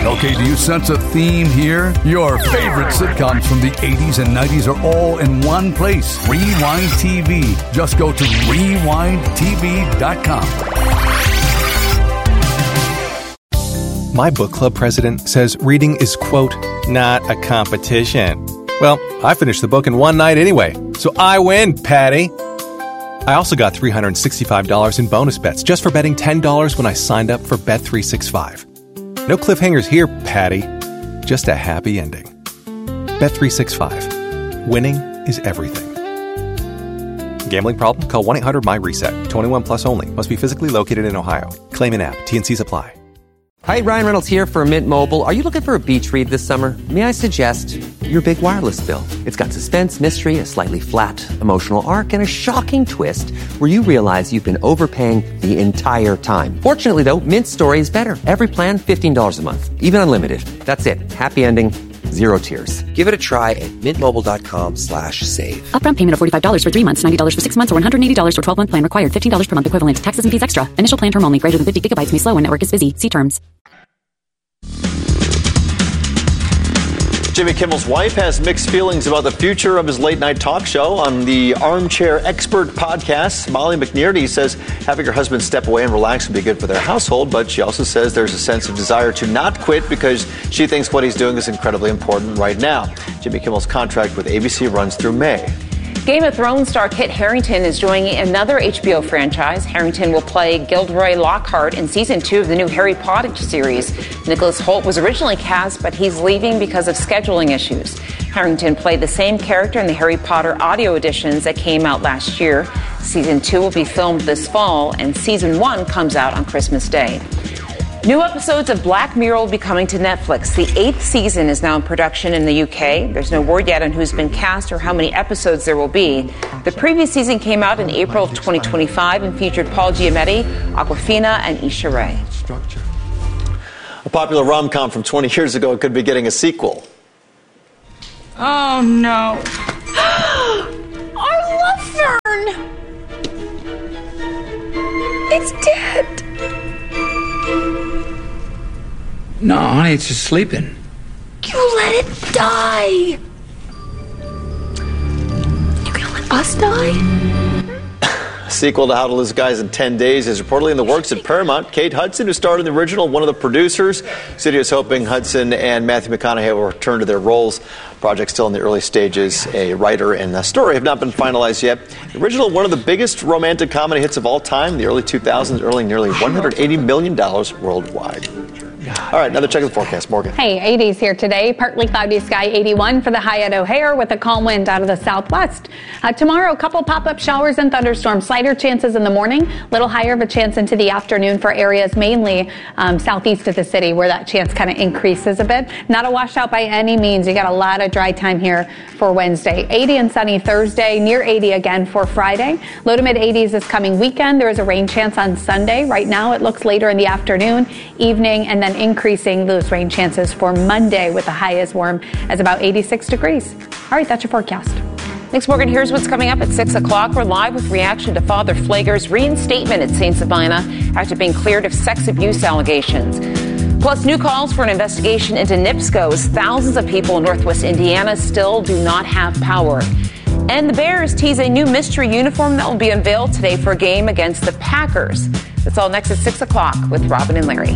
Okay, do you sense a theme here? Your favorite sitcoms from the 80s and 90s are all in one place. Rewind TV. Just go to rewindtv.com. My book club president says reading is, quote, not a competition. Well, I finished the book in one night anyway, so I win, Patty. I also got $365 in bonus bets just for betting $10 when I signed up for Bet365. No cliffhangers here, Patty. Just a happy ending. Bet365. Winning is everything. Gambling problem? Call 1-800-MY-RESET. 21 plus only. Must be physically located in Ohio. Claim in app. T&Cs apply. Hi, Ryan Reynolds here for Mint Mobile. Are you looking for a beach read this summer? May I suggest your big wireless bill? It's got suspense, mystery, a slightly flat, emotional arc, and a shocking twist where you realize you've been overpaying the entire time. Fortunately, though, Mint's story is better. Every plan, $15 a month. Even unlimited. That's it. Happy ending. Zero tears. Give it a try at mintmobile.com/save. Upfront payment of $45 for 3 months, $90 for 6 months, or $180 for 12-month plan required. $15 per month equivalent. Taxes and fees extra. Initial plan term only. Greater than 50 gigabytes may slow when network is busy. See terms. Jimmy Kimmel's wife has mixed feelings about the future of his late-night talk show. On the Armchair Expert podcast, Molly McNearty says having her husband step away and relax would be good for their household, but she also says there's a sense of desire to not quit because she thinks what he's doing is incredibly important right now. Jimmy Kimmel's contract with ABC runs through May. Game of Thrones star Kit Harington is joining another HBO franchise. Harington will play Gilderoy Lockhart in season 2 of the new Harry Potter series. Nicholas Hoult was originally cast, but he's leaving because of scheduling issues. Harington played the same character in the Harry Potter audio editions that came out last year. Season 2 will be filmed this fall, and season 1 comes out on Christmas Day. New episodes of Black Mirror will be coming to Netflix. The 8th season is now in production in the UK. There's no word yet on who's been cast or how many episodes there will be. The previous season came out in April of 2025 and featured Paul Giamatti, Awkwafina, and Issa Rae. A popular rom-com from 20 years ago could be getting a sequel. Oh, no. Our love fern! It's dead! No, honey, it's just sleeping. You let it die! You gonna let us die? A sequel to How to Lose Guys in 10 Days is reportedly in the works at Paramount. Kate Hudson, who starred in the original, one of the producers. Studio is hoping Hudson and Matthew McConaughey will return to their roles. Project still in the early stages. A writer and the story have not been finalized yet. The original, one of the biggest romantic comedy hits of all time, in the early 2000s, earning nearly $180 million worldwide. All right, another check of the forecast. Morgan. Hey, 80s here today. Partly cloudy sky, 81 for the high at O'Hare with a calm wind out of the southwest. Tomorrow, a couple pop-up showers and thunderstorms. Slighter chances in the morning, a little higher of a chance into the afternoon for areas mainly southeast of the city where that chance kind of increases a bit. Not a washout by any means. You got a lot of dry time here for Wednesday. 80 and sunny Thursday, near 80 again for Friday. Low to mid 80s this coming weekend. There is a rain chance on Sunday. Right now it looks later in the afternoon, evening, and then increasing those rain chances for Monday with the high as warm as about 86 degrees. All right, that's your forecast. Thanks, Morgan. Here's what's coming up at 6 o'clock. We're live with reaction to Father Pfleger's reinstatement at St. Sabina after being cleared of sex abuse allegations. Plus, new calls for an investigation into NIPSCO as thousands of people in Northwest Indiana still do not have power. And the Bears tease a new mystery uniform that will be unveiled today for a game against the Packers. That's all next at 6 o'clock with Robin and Larry.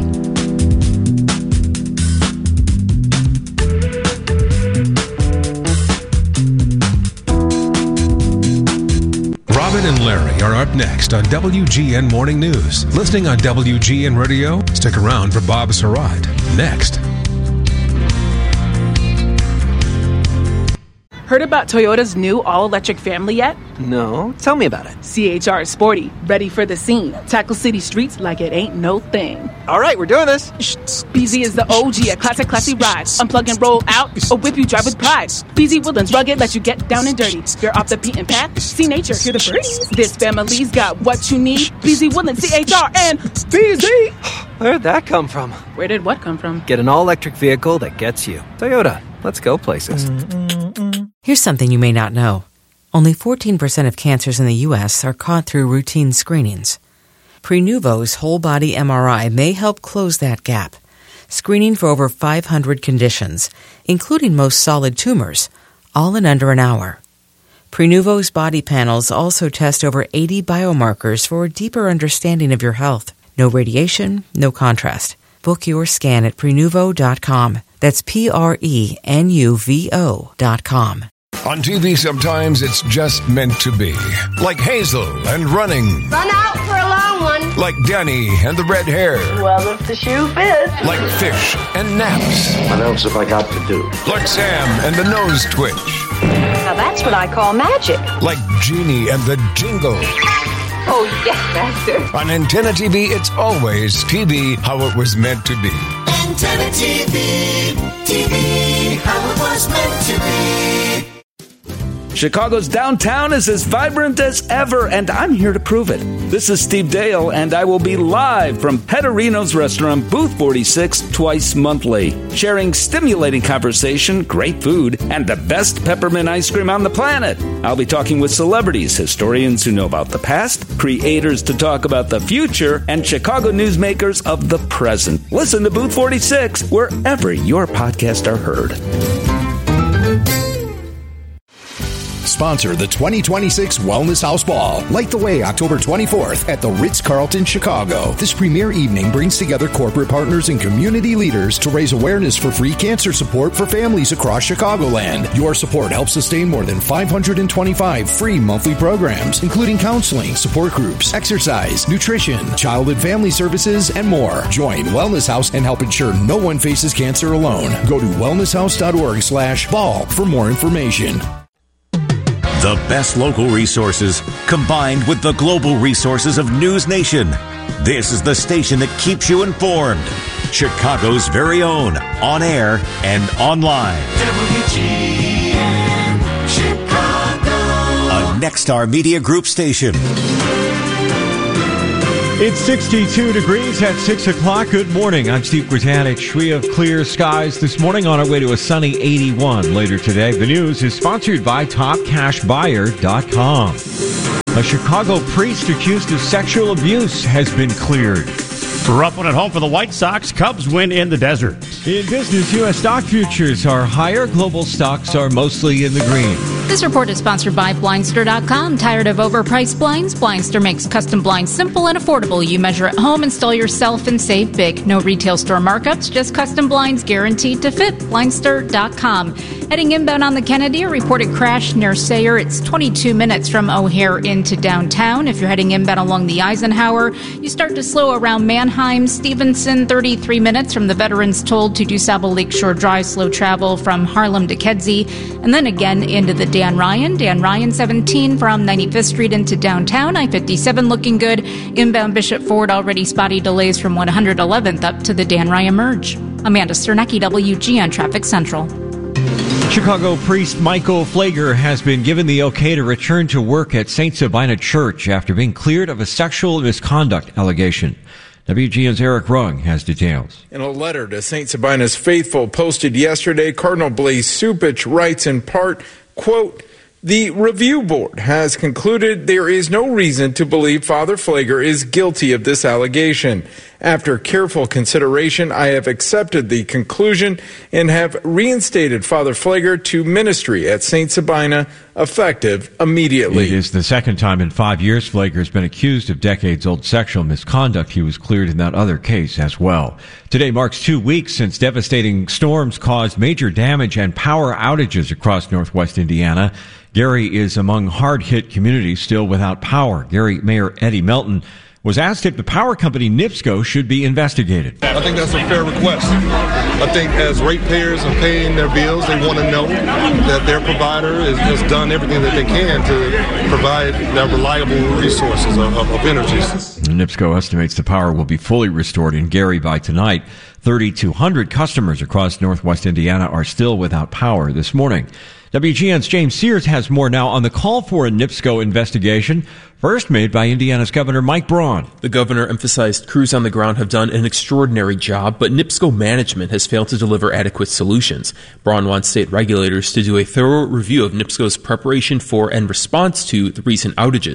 Robin and Larry are up next on WGN Morning News. Listening on WGN Radio? Stick around for Bob Surratt. Next. Heard about Toyota's new all-electric family yet? No, tell me about it. CHR is sporty, ready for the scene. Tackle city streets like it ain't no thing. All right, we're doing this. BZ is the OG, a classic classy ride. Unplug and roll out, or whip you drive with pride. BZ Woodlands rugged, let you get down and dirty. You're off the beaten path, see nature, hear the birds. This family's got what you need. BZ Woodlands, CHR, and BZ. Where'd that come from? Where did what come from? Get an all-electric vehicle that gets you. Toyota, let's go places. Here's something you may not know. Only 14% of cancers in the U.S. are caught through routine screenings. Prenuvo's whole-body MRI may help close that gap. screening for over 500 conditions, including most solid tumors, all in under an hour. Prenuvo's body panels also test over 80 biomarkers for a deeper understanding of your health. No radiation, no contrast. Book your scan at Prenuvo.com. That's Prenuvo.com. On TV, sometimes it's just meant to be. Like Hazel and running. Run out for a long one. Like Danny and the red hair. Well, if the shoe fits. Like Fish and naps. What else have I got to do? Like Sam and the nose twitch. Now that's what I call magic. Like Genie and the jingle. Oh, yes, Master. On Antenna TV, it's always TV how it was meant to be. Antenna TV, TV how it was meant to be. Chicago's downtown is as vibrant as ever, and I'm here to prove it. This is Steve Dale, and I will be live from Petterino's restaurant, Booth 46, twice monthly, sharing stimulating conversation, great food, and the best peppermint ice cream on the planet. I'll be talking with celebrities, historians who know about the past, creators to talk about the future, and Chicago newsmakers of the present. Listen to Booth 46 wherever your podcasts are heard. Sponsor the 2026 Wellness House Ball. Light the way October 24th at the Ritz-Carlton, Chicago. This premier evening brings together corporate partners and community leaders to raise awareness for free cancer support for families across Chicagoland. Your support helps sustain more than 525 free monthly programs, including counseling, support groups, exercise, nutrition, child and family services, and more. Join Wellness House and help ensure no one faces cancer alone. Go to wellnesshouse.org/ball for more information. The best local resources combined with the global resources of News Nation. This is the station that keeps you informed. Chicago's very own, on air and online. WGN Chicago. A Nexstar Media Group station. It's 62 degrees at 6 o'clock. Good morning. I'm Steve Grzanich. We have clear skies this morning on our way to a sunny 81 later today. The news is sponsored by TopCashBuyer.com. A Chicago priest accused of sexual abuse has been cleared. Rough one at home for the White Sox. Cubs win in the desert. In business, U.S. stock futures are higher. Global stocks are mostly in the green. This report is sponsored by Blindster.com. Tired of overpriced blinds? Blindster makes custom blinds simple and affordable. You measure at home, install yourself, and save big. No retail store markups, just custom blinds guaranteed to fit. Blindster.com. Heading inbound on the Kennedy, a reported crash near Sayre. It's 22 minutes from O'Hare into downtown. If you're heading inbound along the Eisenhower, you start to slow around Manheim. Stevenson, 33 minutes from the Veterans Toll to DuSable Lakeshore Drive. Slow travel from Harlem to Kedzie. And then again into the Dan Ryan 17 from 95th Street into downtown. I-57 looking good. Inbound Bishop Ford already spotty delays from 111th up to the Dan Ryan merge. Amanda Sternecki, WGN Traffic Central. Chicago priest Michael Flager has been given the okay to return to work at St. Sabina Church after being cleared of a sexual misconduct allegation. WGN's Eric Rung has details. In a letter to St. Sabina's faithful posted yesterday, Cardinal Blaise Cupich writes in part, quote, "The review board has concluded there is no reason to believe Father Flager is guilty of this allegation. After careful consideration, I have accepted the conclusion and have reinstated Father Flager to ministry at St. Sabina, effective immediately." It is the second time in 5 years Flager has been accused of decades-old sexual misconduct. He was cleared in that other case as well. Today marks 2 weeks since devastating storms caused major damage and power outages across northwest Indiana. Gary is among hard-hit communities still without power. Gary Mayor Eddie Melton was asked if the power company NIPSCO should be investigated. I think that's a fair request. I think as ratepayers are paying their bills, they want to know that their provider has done everything that they can to provide their reliable resources of energy. NIPSCO estimates the power will be fully restored in Gary by tonight. 3,200 customers across northwest Indiana are still without power this morning. WGN's James Sears has more now on the call for a NIPSCO investigation, first made by Indiana's Governor Mike Braun. The governor emphasized crews on the ground have done an extraordinary job, but NIPSCO management has failed to deliver adequate solutions. Braun wants state regulators to do a thorough review of NIPSCO's preparation for and response to the recent outages.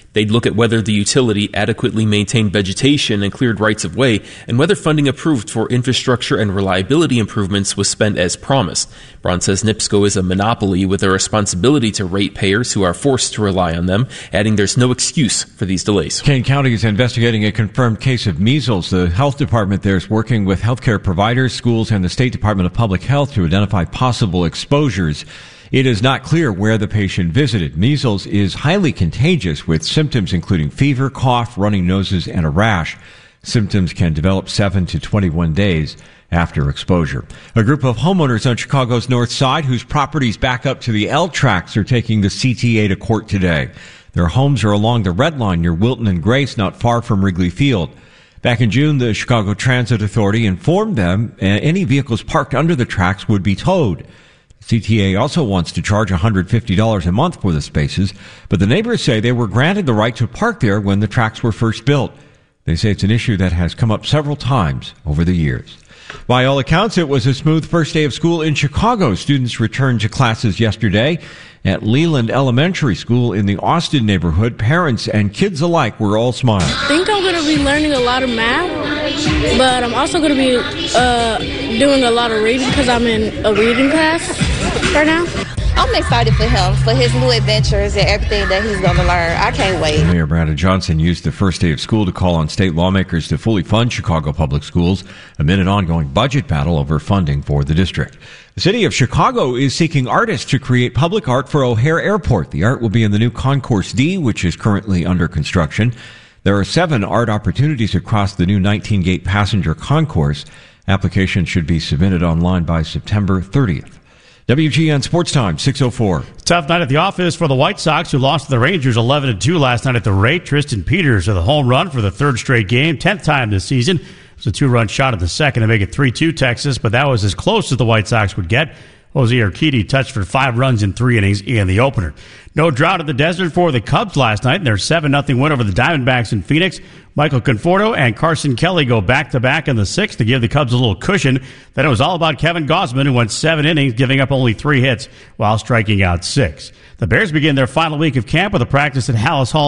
They'd look at whether the utility adequately maintained vegetation and cleared rights of way, and whether funding approved for infrastructure and reliability improvements was spent as promised. Braun says NIPSCO is a monopoly with a responsibility to ratepayers who are forced to rely on them, adding there's no excuse for these delays. Kane County is investigating a confirmed case of measles. The health department there is working with healthcare providers, schools, and the State Department of Public Health to identify possible exposures. It is not clear where the patient visited. Measles is highly contagious with symptoms including fever, cough, running noses, and a rash. Symptoms can develop 7 to 21 days after exposure. A group of homeowners on Chicago's North Side whose properties back up to the L tracks are taking the CTA to court today. Their homes are along the Red Line near Wilton and Grace, not far from Wrigley Field. Back in June, the Chicago Transit Authority informed them any vehicles parked under the tracks would be towed. CTA also wants to charge $150 a month for the spaces, but the neighbors say they were granted the right to park there when the tracks were first built. They say it's an issue that has come up several times over the years. By all accounts, it was a smooth first day of school in Chicago. Students returned to classes yesterday at Leland Elementary School in the Austin neighborhood. Parents and kids alike were all smiling. I think I'm going to be learning a lot of math, but I'm also going to be doing a lot of reading because I'm in a reading class right now. I'm excited for him, for his new adventures and everything that he's going to learn. I can't wait. Mayor Brandon Johnson used the first day of school to call on state lawmakers to fully fund Chicago public schools amid an ongoing budget battle over funding for the district. The city of Chicago is seeking artists to create public art for O'Hare Airport. The art will be in the new Concourse D, which is currently under construction. There are 7 art opportunities across the new 19-gate passenger concourse. Applications should be submitted online by September 30th. WGN Sports Time, 6:04. Tough night at the office for the White Sox, who lost to the Rangers 11-2 last night at the Ray. Tristan Peters with a home run for the 3rd straight game, 10th time this season. It was a 2-run shot at the second to make it 3-2 Texas, but that was as close as the White Sox would get. Jose Urquidy touched for 5 runs in 3 innings in the opener. No drought at the desert for the Cubs last night in their 7-0 win over the Diamondbacks in Phoenix. Michael Conforto and Carson Kelly go back-to-back in the 6th to give the Cubs a little cushion. Then it was all about Kevin Gausman, who went 7 innings, giving up only 3 hits while striking out 6. The Bears begin their final week of camp with a practice at Hallis Hall